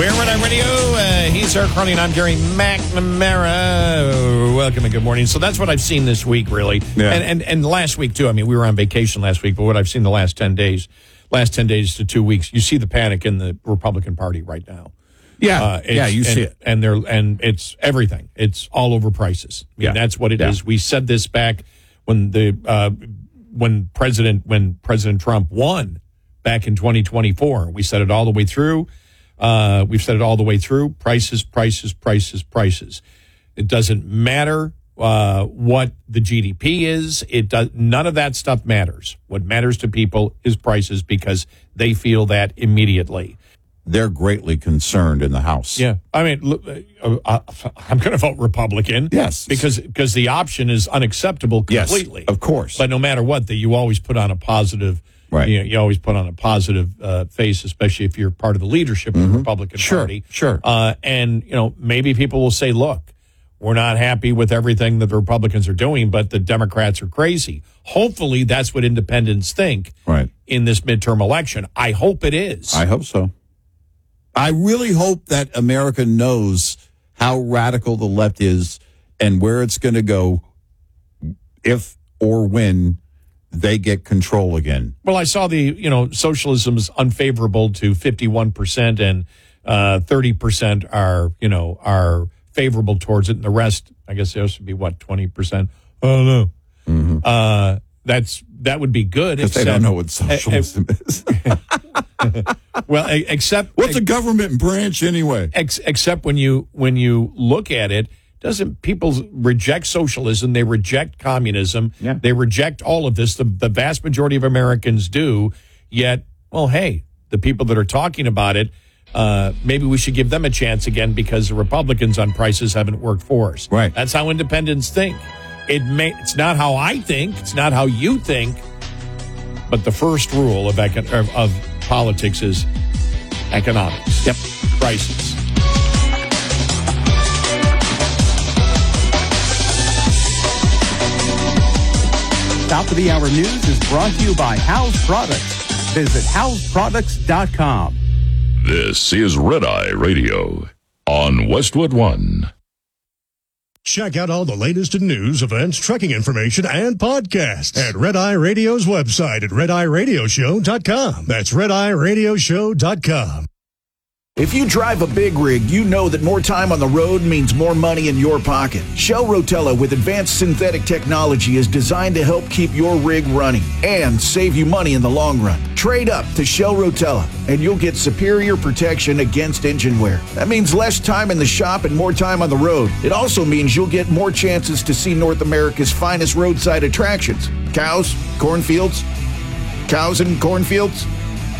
We're Red Eye Radio. He's Eric Cronin. I'm Gary McNamara. Welcome and good morning. So that's what I've seen this week, really. Yeah. And last week, too. I mean, we were on vacation last week, but what I've seen the last 10 days to 2 weeks, you see the panic in the Republican Party right now. Yeah, you see it. And it's everything. It's all over prices. I mean, that's what it is. We said this back when President Trump won back in 2024. We said it all the way through. We've said it all the way through. Prices. It doesn't matter what the GDP is. None of that stuff matters. What matters to people is prices because they feel that immediately. They're greatly concerned in the House. Yeah. I mean, look, I'm going to vote Republican. Yes. Because the option is unacceptable completely. Yes, of course. But no matter what, you always put on a positive. Right. You always put on a positive face, especially if you're part of the leadership of the Republican Party. Sure. And, maybe people will say, look, we're not happy with everything that the Republicans are doing, but the Democrats are crazy. Hopefully that's what independents think in this midterm election. I hope it is. I hope so. I really hope that America knows how radical the left is and where it's going to go if or when they get control again. Well, I saw socialism is unfavorable to 51% and 30% are favorable towards it. And the rest, I guess there should be 20%? I don't know. Mm-hmm. That would be good. Because they don't know what socialism is. Well, except what's a government branch anyway? Except when you look at it, doesn't people reject socialism? They reject communism. Yeah. They reject all of this. The vast majority of Americans do. Yet, well, hey, the people that are talking about it, maybe we should give them a chance again because the Republicans on prices haven't worked for us. Right. That's how independents think. It's not how I think. It's not how you think. But the first rule of politics is economics. Yep. Prices. Top of the Hour News is brought to you by House Products. Visit houseproducts.com. This is Red Eye Radio on Westwood One. Check out all the latest in news, events, trucking information, and podcasts at Red Eye Radio's website at redeyeradioshow.com. That's redeyeradioshow.com. If you drive a big rig, you know that more time on the road means more money in your pocket. Shell Rotella with advanced synthetic technology is designed to help keep your rig running and save you money in the long run. Trade up to Shell Rotella and you'll get superior protection against engine wear. That means less time in the shop and more time on the road. It also means you'll get more chances to see North America's finest roadside attractions. Cows and cornfields.